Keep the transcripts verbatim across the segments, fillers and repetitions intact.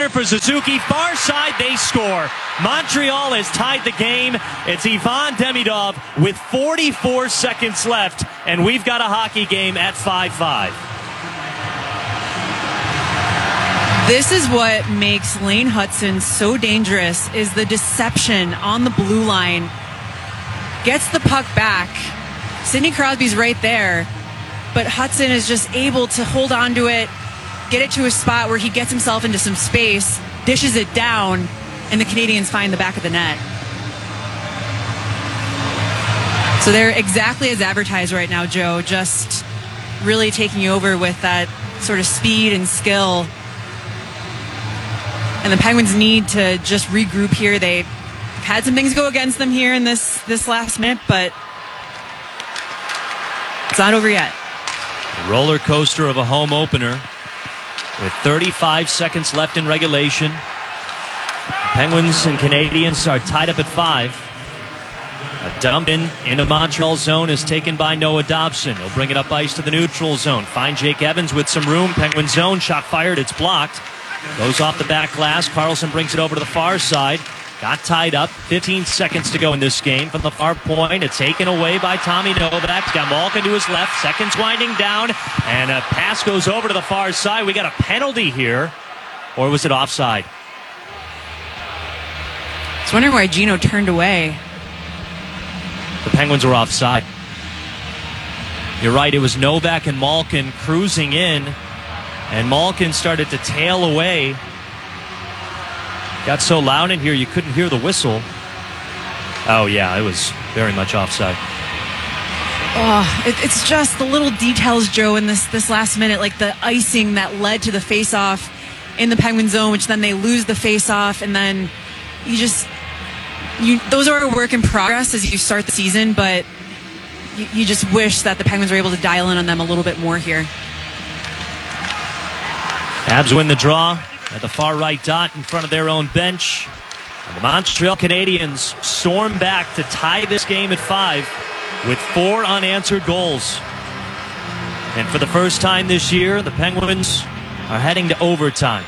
here for Suzuki. Far side, they score. Montreal has tied the game. It's Ivan Demidov with forty-four seconds left, and we've got a hockey game at five five. This is what makes Lane Hutson so dangerous, is the deception on the blue line. Gets the puck back. Sidney Crosby's right there, but Hutson is just able to hold on to it, get it to a spot where he gets himself into some space, dishes it down, and the Canadiens find the back of the net. So they're exactly as advertised right now, Joe, just really taking you over with that sort of speed and skill. And the Penguins need to just regroup here. They've had some things go against them here in this, this last minute, but it's not over yet. A roller coaster of a home opener with thirty-five seconds left in regulation. Penguins and Canadiens are tied up at five. A dump in into Montreal zone is taken by Noah Dobson. He'll bring it up ice to the neutral zone. Find Jake Evans with some room. Penguin zone, shot fired, it's blocked. Goes off the back glass. Carlson brings it over to the far side. Got tied up. fifteen seconds to go in this game. From the far point, it's taken away by Tommy Novak. He's got Malkin to his left. Seconds winding down. And a pass goes over to the far side. We got a penalty here. Or was it offside? I was wondering why Gino turned away. The Penguins were offside. You're right, it was Novak and Malkin cruising in. And Malkin started to tail away. Got so loud in here you couldn't hear the whistle. Oh, yeah, it was very much offside. Oh, it, it's just the little details, Joe, in this, this last minute, like the icing that led to the face-off in the Penguin zone, which then they lose the face-off, and then you just... you those are a work in progress as you start the season, but you, you just wish that the Penguins were able to dial in on them a little bit more here. Habs win the draw at the far right dot in front of their own bench. And the Montreal Canadiens storm back to tie this game at five with four unanswered goals. And for the first time this year, the Penguins are heading to overtime.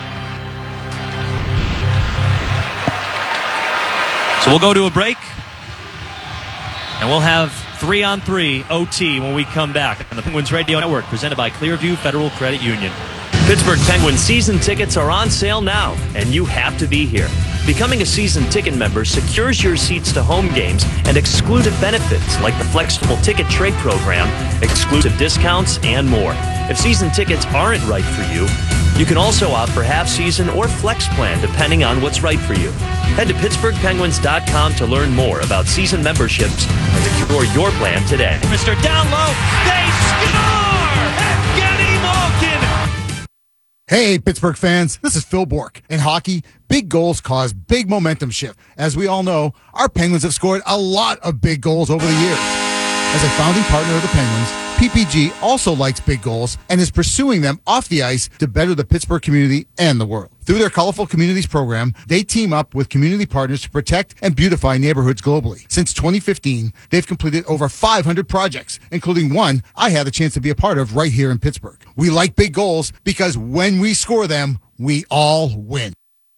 So we'll go to a break, and we'll have three on three O T when we come back on the Penguins Radio Network, presented by Clearview Federal Credit Union. Pittsburgh Penguins season tickets are on sale now, and you have to be here. Becoming a season ticket member secures your seats to home games and exclusive benefits like the flexible ticket trade program, exclusive discounts, and more. If season tickets aren't right for you, you can also opt for half-season or flex plan depending on what's right for you. Head to Pittsburgh Penguins dot com to learn more about season memberships and secure your plan today. Mister Down low, they score! Evgeny Malkin! Hey, Pittsburgh fans, this is Phil Bourque. In hockey, big goals cause big momentum shift. As we all know, our Penguins have scored a lot of big goals over the years. As a founding partner of the Penguins, P P G also likes big goals and is pursuing them off the ice to better the Pittsburgh community and the world. Through their Colorful Communities program, they team up with community partners to protect and beautify neighborhoods globally. Since twenty fifteen, they've completed over five hundred projects, including one I had the chance to be a part of right here in Pittsburgh. We like big goals because when we score them, we all win.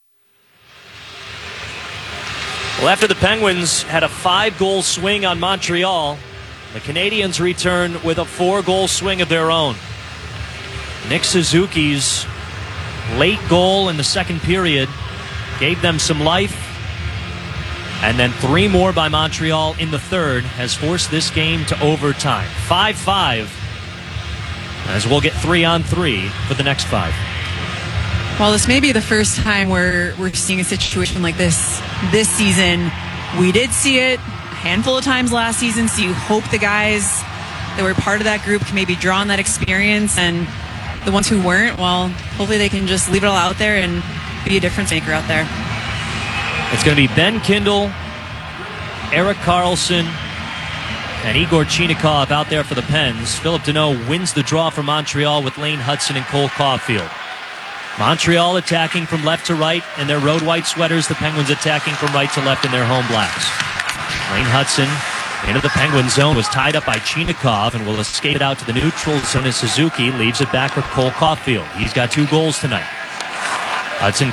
Well, after the Penguins had a five-goal swing on Montreal, the Canadiens return with a four-goal swing of their own. Nick Suzuki's late goal in the second period gave them some life, and then three more by Montreal in the third has forced this game to overtime. five five, as we'll get three on three for the next five. Well, this may be the first time we're, we're seeing a situation like this this season. We did see it handful of times last season, so you hope the guys that were part of that group can maybe draw on that experience, and the ones who weren't, well, hopefully they can just leave it all out there and be a difference maker out there. It's going to be Ben Kindle, Erik Karlsson, and Igor Chinakhov out there for the Pens. Phillip Danault wins the draw for Montreal with Lane Hutson and Cole Caulfield. Montreal attacking from left to right in their road white sweaters. The Penguins attacking from right to left in their home blacks. Lane Hutson into the Penguin zone, was tied up by Chinakhov and will escape it out to the neutral zone as Suzuki leaves it back for Cole Caulfield. He's got two goals tonight. Hudson